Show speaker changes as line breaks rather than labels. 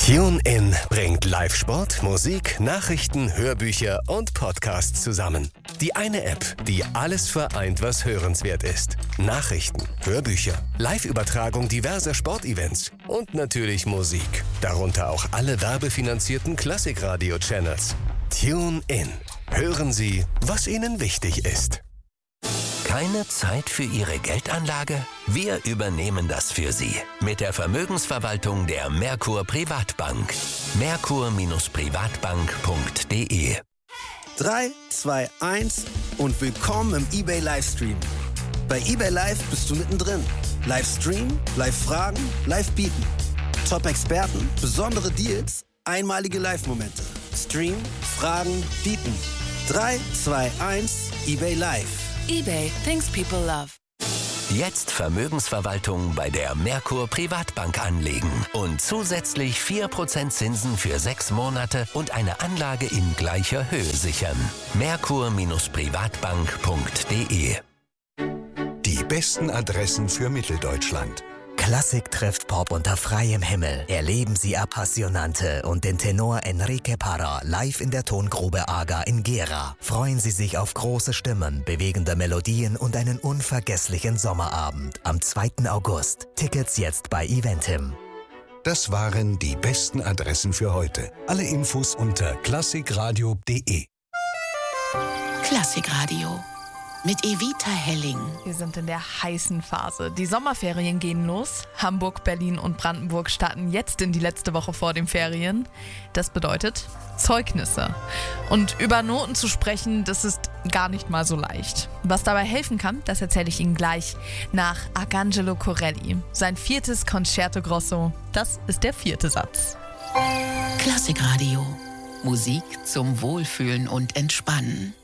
TuneIn bringt Live-Sport, Musik, Nachrichten, Hörbücher und Podcasts zusammen. Die eine App, die alles vereint, was hörenswert ist. Nachrichten, Hörbücher, Live-Übertragung diverser Sportevents und natürlich Musik. Darunter auch alle werbefinanzierten Klassikradio-Channels. TuneIn. Hören Sie, was Ihnen wichtig ist.
Keine Zeit für Ihre Geldanlage? Wir übernehmen das für Sie. Mit der Vermögensverwaltung der Merkur Privatbank. Merkur-privatbank.de
3, 2, 1 und willkommen im eBay Livestream. Bei eBay Live bist du mittendrin. Livestream, Live-Fragen, Live-Bieten. Top-Experten, besondere Deals, einmalige Live-Momente. Stream, Fragen, Bieten. 3, 2, 1, eBay Live.
eBay, things people love.
Jetzt Vermögensverwaltung bei der Merkur Privatbank anlegen und zusätzlich 4% Zinsen für 6 Monate und eine Anlage in gleicher Höhe sichern. Merkur-privatbank.de.
Die besten Adressen für Mitteldeutschland.
Klassik trifft Pop unter freiem Himmel. Erleben Sie Appassionante und den Tenor Enrique Parra live in der Tongrube Aga in Gera. Freuen Sie sich auf große Stimmen, bewegende Melodien und einen unvergesslichen Sommerabend am 2. August. Tickets jetzt bei Eventim.
Das waren die besten Adressen für heute. Alle Infos unter klassikradio.de.
Klassikradio mit Evita Helling.
Wir sind in der heißen Phase. Die Sommerferien gehen los. Hamburg, Berlin und Brandenburg starten jetzt in die letzte Woche vor den Ferien. Das bedeutet Zeugnisse. Und über Noten zu sprechen, das ist gar nicht mal so leicht. Was dabei helfen kann, das erzähle ich Ihnen gleich nach Arcangelo Corelli. Sein 4. Concerto Grosso, das ist der 4. Satz.
Klassikradio. Musik zum Wohlfühlen und Entspannen.